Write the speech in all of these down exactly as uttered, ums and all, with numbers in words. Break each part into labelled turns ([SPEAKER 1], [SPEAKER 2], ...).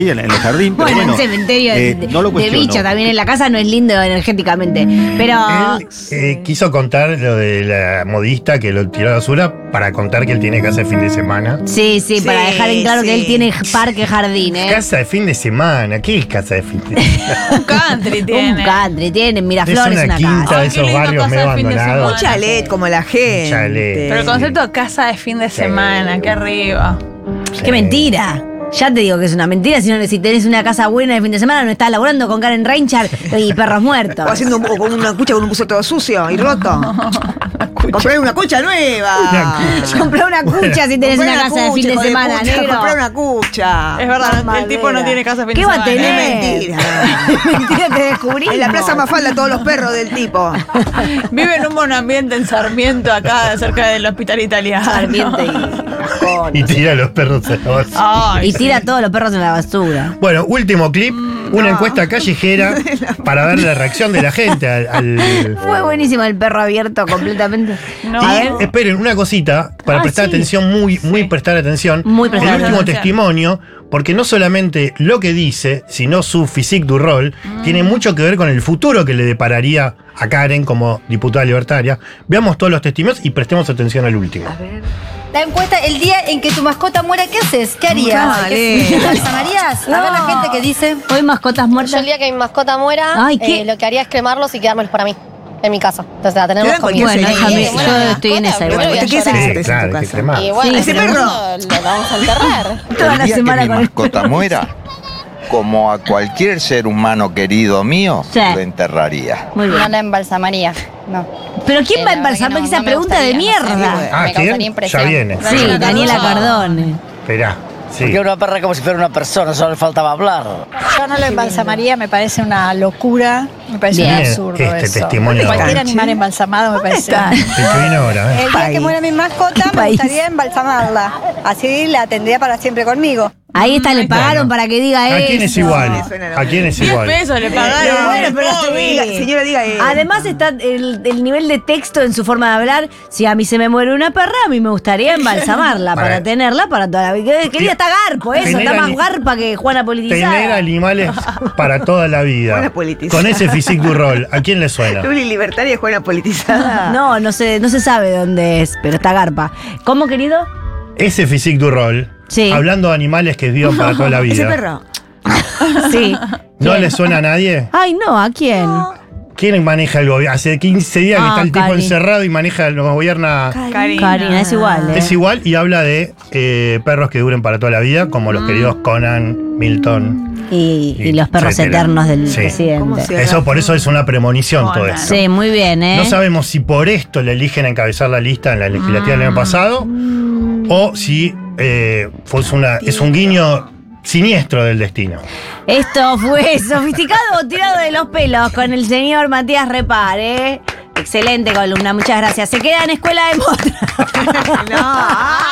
[SPEAKER 1] en el jardín.
[SPEAKER 2] Bueno,
[SPEAKER 1] pero bueno,
[SPEAKER 2] un cementerio
[SPEAKER 1] eh,
[SPEAKER 2] de,
[SPEAKER 1] no lo
[SPEAKER 2] de
[SPEAKER 1] cuestiono.
[SPEAKER 2] bicho también en la casa no es lindo energéticamente. Pero.
[SPEAKER 3] Él eh, quiso contar lo de la modista que lo tiró a la basura para contar que él tiene casa de fin de semana.
[SPEAKER 2] Sí, sí,
[SPEAKER 4] Sí,
[SPEAKER 2] para dejar en claro que
[SPEAKER 4] sí.
[SPEAKER 2] él tiene parque jardín, ¿eh?
[SPEAKER 3] Casa de fin de semana, ¿qué es casa de fin de semana?
[SPEAKER 5] Un country tiene.
[SPEAKER 2] Un country, tiene Miraflores,
[SPEAKER 3] Es una
[SPEAKER 2] una,
[SPEAKER 3] quinta
[SPEAKER 2] casa.
[SPEAKER 3] de
[SPEAKER 5] Ay, qué
[SPEAKER 3] esos
[SPEAKER 5] lindo
[SPEAKER 3] barrios
[SPEAKER 5] casa
[SPEAKER 3] medio
[SPEAKER 5] de fin de
[SPEAKER 3] abandonados.
[SPEAKER 4] Un chalet como la gente.
[SPEAKER 3] chalet.
[SPEAKER 5] Pero el concepto de casa de fin de semana, qué arriba.
[SPEAKER 2] ¡Qué mentira! Ya te digo que es una mentira, si, no, si tenés una casa buena de fin de semana, no estás laburando con Karen Reinhardt y perros muertos.
[SPEAKER 4] O haciendo un, o con una cucha con un buzo todo sucio y roto. Comprar una cucha nueva.
[SPEAKER 3] Una cucha.
[SPEAKER 2] Comprá una cucha si tenés
[SPEAKER 4] Comprá
[SPEAKER 2] una casa de
[SPEAKER 4] cucha,
[SPEAKER 2] fin de
[SPEAKER 4] hijo
[SPEAKER 2] semana,
[SPEAKER 4] pucha,
[SPEAKER 2] negro.
[SPEAKER 4] Comprar una cucha.
[SPEAKER 5] Es verdad, el
[SPEAKER 2] Mamadera.
[SPEAKER 5] tipo no tiene casa de fin
[SPEAKER 2] ¿Qué
[SPEAKER 5] de
[SPEAKER 2] va a
[SPEAKER 5] semana.
[SPEAKER 2] tener?
[SPEAKER 4] Es mentira.
[SPEAKER 2] Mentira, te descubrí.
[SPEAKER 4] En la Plaza Mafalda todos los perros del tipo.
[SPEAKER 5] Vive en un buen ambiente en Sarmiento, acá cerca del hospital italiano.
[SPEAKER 2] Sarmiento y...
[SPEAKER 3] Y tira a los perros a la basura.
[SPEAKER 5] Ay,
[SPEAKER 2] Y tira a todos los perros en la basura.
[SPEAKER 3] Bueno, último clip, una encuesta callejera para ver la reacción de la gente al... al-
[SPEAKER 2] Fue buenísimo el perro abierto completamente.
[SPEAKER 5] No.
[SPEAKER 2] A
[SPEAKER 3] Y
[SPEAKER 2] ver.
[SPEAKER 3] esperen, una cosita, para
[SPEAKER 2] Ah,
[SPEAKER 3] prestar
[SPEAKER 2] sí.
[SPEAKER 3] atención, muy, muy prestar atención.
[SPEAKER 2] Muy prestar
[SPEAKER 3] El último
[SPEAKER 5] atención.
[SPEAKER 3] testimonio, porque no solamente lo que dice, sino su physique du rol, tiene mucho que ver con el futuro que le depararía a Karen como diputada libertaria. Veamos todos los testimonios y prestemos atención al último.
[SPEAKER 6] La encuesta, el día en que tu mascota muera, ¿qué haces? ¿Qué harías?
[SPEAKER 4] Dale.
[SPEAKER 6] ¿Qué balsamarías? A ver la gente que dice.
[SPEAKER 2] Hoy mascotas
[SPEAKER 7] Yo
[SPEAKER 2] muertas.
[SPEAKER 7] el día que mi mascota muera,
[SPEAKER 2] Ay, ¿qué?
[SPEAKER 7] eh, lo que haría es cremarlos y quedármelos para mí, en mi casa. Entonces, a tenerlos
[SPEAKER 4] Te dan
[SPEAKER 7] conmigo.
[SPEAKER 4] cualquier
[SPEAKER 2] Bueno,
[SPEAKER 4] señal.
[SPEAKER 2] déjame,
[SPEAKER 4] Sí,
[SPEAKER 2] yo
[SPEAKER 7] bueno,
[SPEAKER 2] estoy en esa
[SPEAKER 7] mascota,
[SPEAKER 2] igual.
[SPEAKER 7] pero voy a
[SPEAKER 4] ¿Qué
[SPEAKER 7] llorar.
[SPEAKER 4] se
[SPEAKER 3] Sí,
[SPEAKER 4] necesita
[SPEAKER 3] claro,
[SPEAKER 4] en tu
[SPEAKER 3] hay que
[SPEAKER 4] casa?
[SPEAKER 3] cremar.
[SPEAKER 7] Y bueno,
[SPEAKER 4] Ese
[SPEAKER 7] pero
[SPEAKER 4] perro.
[SPEAKER 7] eso lo vamos a enterrar.
[SPEAKER 2] Toda
[SPEAKER 8] El
[SPEAKER 2] la
[SPEAKER 8] día
[SPEAKER 2] semana
[SPEAKER 8] que mi
[SPEAKER 2] con
[SPEAKER 8] mascota muera, como a cualquier ser humano querido mío,
[SPEAKER 2] Sí.
[SPEAKER 8] lo enterraría.
[SPEAKER 2] Muy
[SPEAKER 6] No
[SPEAKER 2] bien.
[SPEAKER 6] la embalsamaría. No.
[SPEAKER 2] Pero ¿quién
[SPEAKER 6] Eh,
[SPEAKER 2] va a
[SPEAKER 6] la verdad
[SPEAKER 2] embalsamar
[SPEAKER 6] que no,
[SPEAKER 2] esa
[SPEAKER 6] no me
[SPEAKER 2] pregunta de
[SPEAKER 6] gustaría, no sé,
[SPEAKER 2] mierda?
[SPEAKER 6] me
[SPEAKER 3] Ah,
[SPEAKER 6] causaría
[SPEAKER 3] ¿quién?
[SPEAKER 6] impresión.
[SPEAKER 3] Ya viene.
[SPEAKER 2] Sí,
[SPEAKER 5] Daniela
[SPEAKER 2] Daniela
[SPEAKER 5] Cardone.
[SPEAKER 2] Cardone.
[SPEAKER 3] Esperá. Sí.
[SPEAKER 9] Porque una perra es como si fuera una persona, solo le faltaba hablar.
[SPEAKER 10] Yo no lo embalsamaría, me parece una locura, me parece
[SPEAKER 2] Bien.
[SPEAKER 10] un absurdo
[SPEAKER 3] Este
[SPEAKER 10] eso.
[SPEAKER 3] testimonio.
[SPEAKER 10] Cualquier
[SPEAKER 4] Canche.
[SPEAKER 10] animal embalsamado me parece.
[SPEAKER 2] está?
[SPEAKER 3] El que viene ahora, ¿eh?
[SPEAKER 10] El día que muera mi mascota, me
[SPEAKER 2] país?
[SPEAKER 10] gustaría embalsamarla. Así la tendría para siempre conmigo.
[SPEAKER 2] Ahí está, le pagaron para que diga
[SPEAKER 3] ¿A
[SPEAKER 2] eso.
[SPEAKER 3] quién es igual? ¿A quién es
[SPEAKER 5] diez
[SPEAKER 3] igual?
[SPEAKER 5] pesos le
[SPEAKER 4] No,
[SPEAKER 5] pagaron.
[SPEAKER 4] bueno, pero
[SPEAKER 5] Bobby.
[SPEAKER 4] diga, señora, diga eh.
[SPEAKER 2] Además está el, el nivel de texto en su forma de hablar. Si a mí se me muere una perra, a mí me gustaría embalsamarla para,
[SPEAKER 3] Para-
[SPEAKER 2] tenerla para toda la vida. Quería estar garpo, eso,
[SPEAKER 3] Tener
[SPEAKER 2] está más
[SPEAKER 3] ani-
[SPEAKER 2] garpa que Juana politizada.
[SPEAKER 3] Tener animales para toda la vida.
[SPEAKER 4] Buena politizada.
[SPEAKER 3] Con ese physique du rol, ¿a quién le suena?
[SPEAKER 4] Luli libertaria juega politizada.
[SPEAKER 2] No, no se, no se sabe dónde es, pero está garpa. ¿Cómo, querido?
[SPEAKER 3] Ese physique du rol,
[SPEAKER 2] Sí.
[SPEAKER 3] hablando de animales que vivan para toda la vida.
[SPEAKER 4] Ese perro.
[SPEAKER 2] Sí.
[SPEAKER 3] ¿No le suena a nadie?
[SPEAKER 2] Ay, no, ¿a quién?
[SPEAKER 3] ¿Quién maneja el gobierno? Hace quince días que
[SPEAKER 2] Ah,
[SPEAKER 3] está el tipo
[SPEAKER 2] Cari.
[SPEAKER 3] encerrado y maneja, lo gobierna.
[SPEAKER 5] Karina.
[SPEAKER 2] Karina, es igual, ¿eh?
[SPEAKER 3] Es igual y habla de eh, perros que duren para toda la vida, como los queridos Conan, Milton.
[SPEAKER 2] Y, y los perros
[SPEAKER 3] etcétera.
[SPEAKER 2] eternos del
[SPEAKER 3] Sí.
[SPEAKER 4] ¿Cómo
[SPEAKER 2] presidente.
[SPEAKER 4] se-
[SPEAKER 3] Eso por eso es una premonición todo
[SPEAKER 5] Conan.
[SPEAKER 3] esto.
[SPEAKER 2] Sí, muy bien, ¿eh?
[SPEAKER 3] No sabemos si por esto le eligen encabezar la lista en la legislativa del año pasado o si eh, fue una, es un guiño siniestro del destino.
[SPEAKER 2] Esto fue Sofisticado o Tirado de los Pelos con el señor Matías Repar, ¿eh? Excelente columna, muchas gracias. Se queda en Escuela de Motra.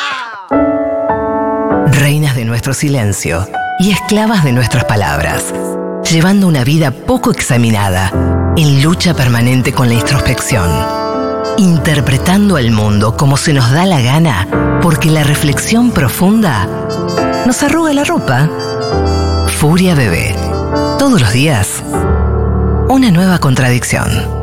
[SPEAKER 11] Reinas de nuestro silencio y esclavas de nuestras palabras, llevando una vida poco examinada, en lucha permanente con la introspección, interpretando el mundo como se nos da la gana, porque la reflexión profunda nos arruga la ropa. Furia Bebé. Todos los días, una nueva contradicción.